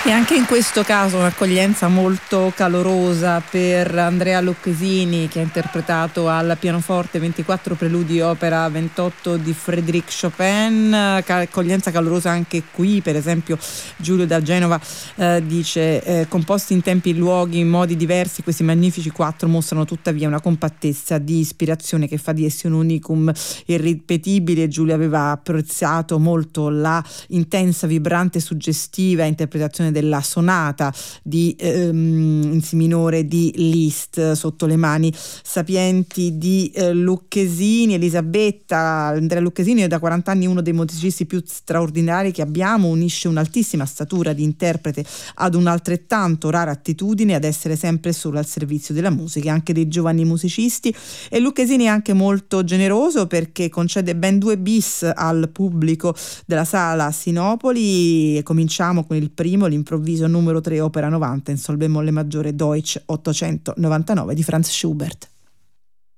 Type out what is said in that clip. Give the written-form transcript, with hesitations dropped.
E anche in questo caso un'accoglienza molto calorosa per Andrea Lucchesini, che ha interpretato al pianoforte 24 preludi opera 28 di Frédéric Chopin. Accoglienza calorosa anche qui, per esempio Giulio da Genova dice composti in tempi e luoghi in modi diversi, questi magnifici quattro mostrano tuttavia una compattezza di ispirazione che fa di essi un unicum irripetibile. Giulio aveva apprezzato molto la intensa, vibrante, suggestiva interpretazione della sonata di in si minore di Liszt sotto le mani sapienti di Lucchesini. Elisabetta, Andrea Lucchesini è da 40 anni uno dei musicisti più straordinari che abbiamo, unisce un'altissima statura di interprete ad un'altrettanto rara attitudine ad essere sempre solo al servizio della musica, anche dei giovani musicisti. E Lucchesini è anche molto generoso perché concede ben 2 bis al pubblico della sala Sinopoli. Cominciamo con il primo, l'improvviso numero 3 opera 90 in sol bemolle maggiore Deutsch 899 di Franz Schubert.